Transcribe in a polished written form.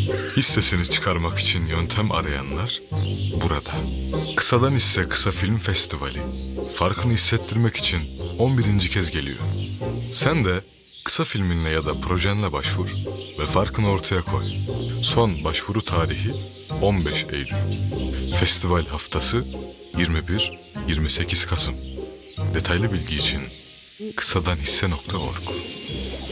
Hissesini çıkarmak için yöntem arayanlar burada. Kısadan Hisse Kısa Film Festivali farkını hissettirmek için 11. kez geliyor. Sen de kısa filminle ya da projenle başvur ve farkını ortaya koy. Son başvuru tarihi 15 Eylül. Festival haftası 21-28 Kasım. Detaylı bilgi için kısadanhisse.org.